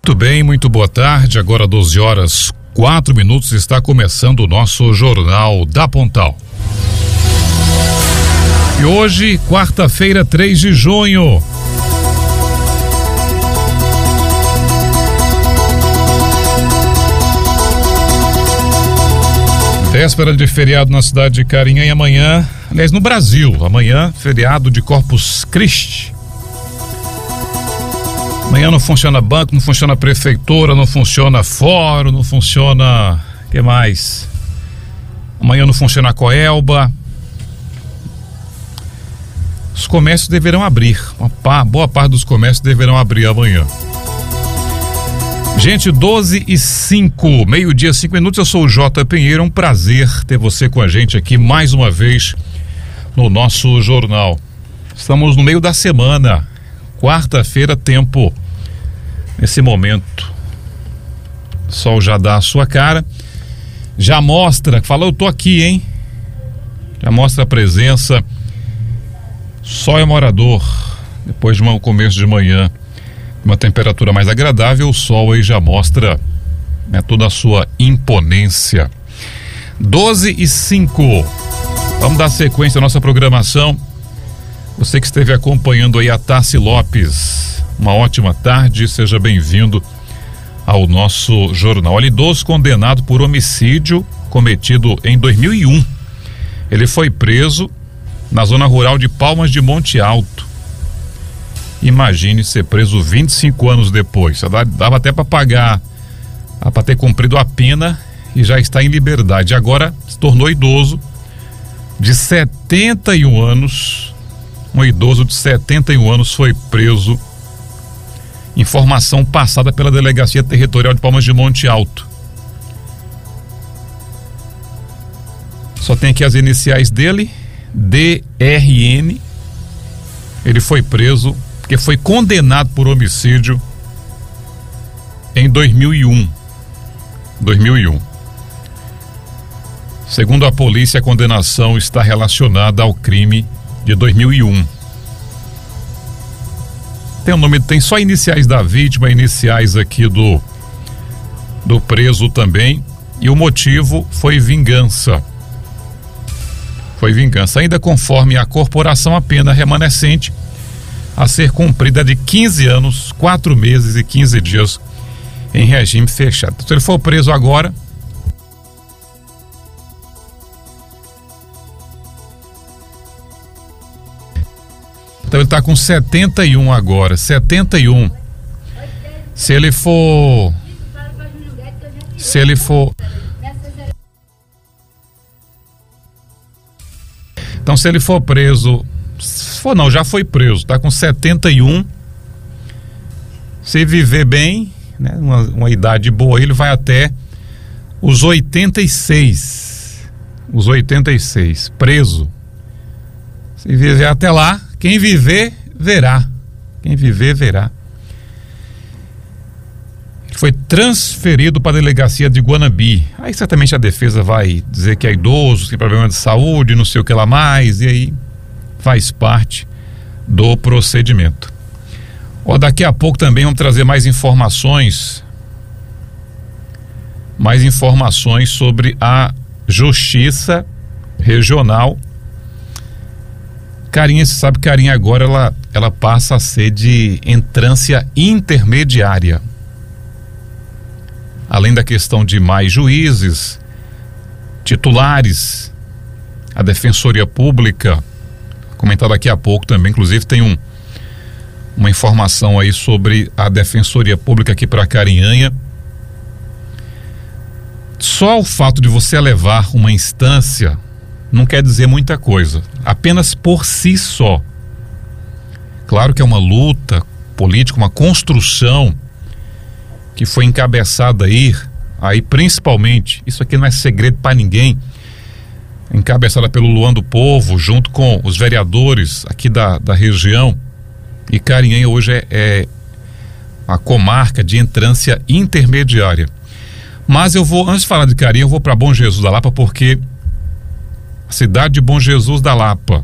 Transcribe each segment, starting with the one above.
Muito bem, muito boa tarde. Agora 12h04, está começando o nosso Jornal da Pontal. E hoje, quarta-feira, 3 de junho. Véspera de feriado na cidade de Carinha e amanhã, aliás, no Brasil, amanhã, feriado de Corpus Christi. Amanhã não funciona banco, não funciona prefeitura, não funciona fórum, não funciona... O que mais? Amanhã não funciona a Coelba. Os comércios deverão abrir. Boa parte dos comércios deverão abrir amanhã. Gente, 12h05, meio-dia, 5 minutos. Eu sou o J. Pinheiro. É um prazer ter você com a gente aqui mais uma vez no nosso jornal. Estamos no meio da semana. Quarta-feira, tempo nesse momento. O sol já dá a sua cara. Já mostra, fala, eu tô aqui, hein? Já mostra a presença. Sol é morador. Depois de um começo de manhã, uma temperatura mais agradável, o sol aí já mostra, né, toda a sua imponência. 12h05. Vamos dar sequência à nossa programação. Você que esteve acompanhando aí a Tassi Lopes, uma ótima tarde, seja bem-vindo ao nosso jornal. Olha, idoso condenado por homicídio cometido em 2001. Ele foi preso na zona rural de Palmas de Monte Alto. Imagine ser preso 25 anos depois. Dava até para pagar, para ter cumprido a pena e já está em liberdade. Agora se tornou idoso de 71 anos. Um idoso de 71 anos foi preso. Informação passada pela Delegacia Territorial de Palmas de Monte Alto. Só tem aqui as iniciais dele, DRN. Ele foi preso porque foi condenado por homicídio em 2001. Segundo a polícia, a condenação está relacionada ao crime de 2001. Tem só iniciais da vítima, iniciais aqui do preso também, e o motivo foi vingança. Ainda conforme a corporação, a pena remanescente a ser cumprida de 15 anos, 4 meses e 15 dias em regime fechado. Se ele for preso agora, então ele está com 71 agora, 71. Se ele for Então, se ele for preso, já foi preso, está com 71. Se viver bem, né, uma idade boa, ele vai até os 86. Preso. Se viver até lá, quem viver, verá. Ele foi transferido para a delegacia de Guanambi. Aí certamente a defesa vai dizer que é idoso, tem problema de saúde, não sei o que lá mais, e aí faz parte do procedimento. Daqui a pouco também vamos trazer mais informações sobre a Justiça Regional. Carinha, você sabe que Carinha agora ela passa a ser de entrância intermediária. Além da questão de mais juízes, titulares, a Defensoria Pública, comentar daqui a pouco também, inclusive tem uma informação aí sobre a Defensoria Pública aqui para Carinhanha. Só o fato de você elevar uma instância não quer dizer muita coisa, apenas por si só. Claro que é uma luta política, uma construção que foi encabeçada aí principalmente, isso aqui não é segredo para ninguém, encabeçada pelo Luan do Povo, junto com os vereadores aqui da região. E Carinhanha hoje é a comarca de entrância intermediária. Mas antes de falar de Carinhanha, eu vou para Bom Jesus da Lapa, porque a cidade de Bom Jesus da Lapa,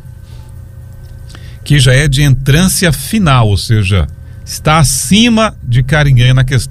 que já é de entrância final, ou seja, está acima de Carinhanha na questão